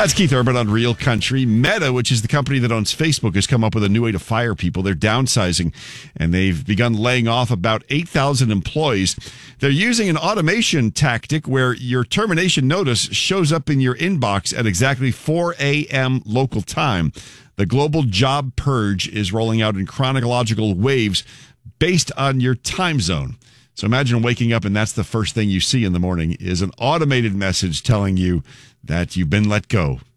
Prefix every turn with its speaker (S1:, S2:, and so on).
S1: That's Keith Urban on Real Country. Meta, which is the company that owns Facebook, has come up with a new way to fire people. They're downsizing, and they've begun laying off about 8,000 employees. They're using an automation tactic where your termination notice shows up in your inbox at exactly 4 a.m. local time. The global job purge is rolling out in chronological waves based on your time zone. So imagine waking up and that's the first thing you see in the morning is an automated message telling you that you've been let go.